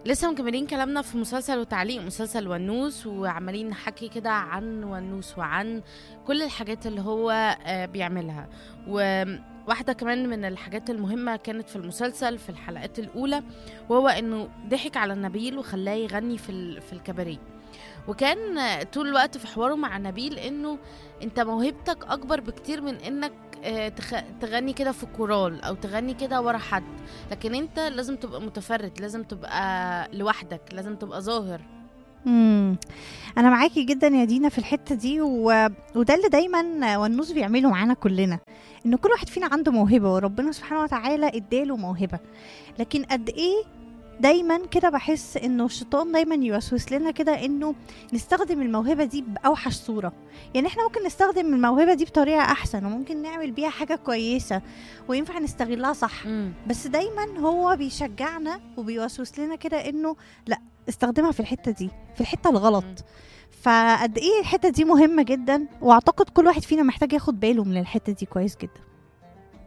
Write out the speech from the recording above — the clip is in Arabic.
لسه مكملين كلامنا في مسلسل وتعليق مسلسل ونوس، وعمالين نحكي كده عن ونوس وعن كل الحاجات اللي هو بيعملها. وواحدة كمان من الحاجات المهمة كانت في المسلسل في الحلقات الأولى، وهو إنه ضحك على نبيل وخلاه يغني في الكباريه. وكان طول الوقت في حواره مع نبيل إنه أنت موهبتك أكبر بكتير من إنك تغني كده في كورال أو تغني كده ورا حد، لكن أنت لازم تبقى متفرد، لازم تبقى لوحدك، لازم تبقى ظاهر. امم انا معاكي جدا يا دينا في الحته دي وده اللي دايما والنوس بيعمله معانا كلنا، ان كل واحد فينا عنده موهبه وربنا سبحانه وتعالى اداله موهبه. لكن قد ايه دايما كده بحس انه الشيطان دايما يوسوس لنا كده انه نستخدم الموهبه دي باوحش صوره. يعني احنا ممكن نستخدم الموهبه دي بطريقه احسن، وممكن نعمل بيها حاجه كويسه وينفع نستغلها صح. بس دايما هو بيشجعنا وبيوسوس لنا كده انه لا، استخدمها في الحته دي، في الحته الغلط. فقد ايه الحته دي مهمه جدا، واعتقد كل واحد فينا محتاج ياخد باله من الحته دي كويس جدا.